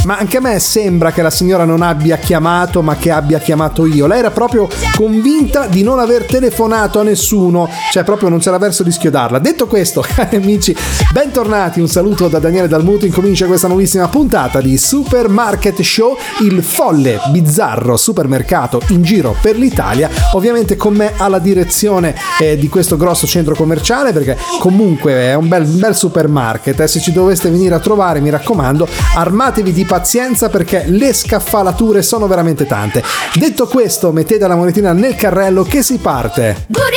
ma anche a me sembra che la signora non abbia chiamato, ma che abbia chiamato io. Lei era proprio convinta di non aver telefonato a nessuno, cioè proprio non c'era verso di schiodarla. Detto questo, cari amici, bentornati, un saluto da Daniele Dalmuto. Incomincia questa nuovissima puntata di Supermarket Show, il folle, bizzarro supermercato in giro per l'Italia, ovviamente con me alla direzione di questo grosso centro commerciale, perché comunque è un bel supermarket. Se ci doveste venire a trovare, mi raccomando, armatevi di pazienza perché le scaffalature sono veramente tante. Detto questo, mettete la monetina nel carrello che si parte. Burrito